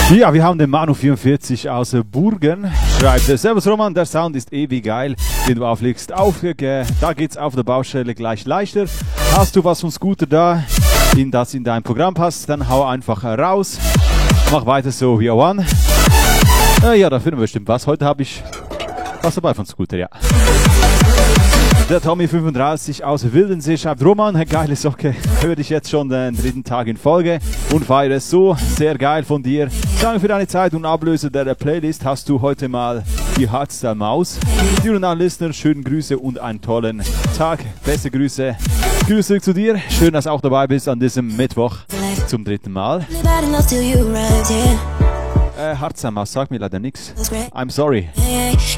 Ja, wir haben den Manu44 aus Burgen. Schreibt, Servus Roman, der Sound ist ewig geil, den du auflegst. Da geht's auf der Baustelle gleich leichter. Hast du was von Scooter da, das in dein Programm passt, dann hau einfach raus. Mach weiter so, wie One. Ja, da finden wir bestimmt was. Heute habe ich was dabei von Scooter, ja. Der Tommy35 aus Wildensee schreibt, Roman, geile Socke, höre dich jetzt schon den 3. Tag in Folge und feiere es so, sehr geil von dir. Danke für deine Zeit und Ablöse der Playlist, hast du heute mal die Hardstyle Maus. Dir und allen Listener, schönen Grüße und einen tollen Tag. Beste Grüße. Grüße zurück zu dir, schön, dass du auch dabei bist an diesem Mittwoch zum 3. Mal. Hardstyle Maus, sagt mir leider nichts. I'm sorry.